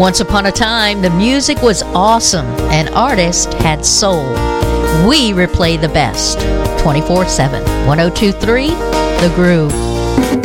Once upon a time, the music was awesome and artists had soul. We replay the best 24/7. 102.3 The Groove.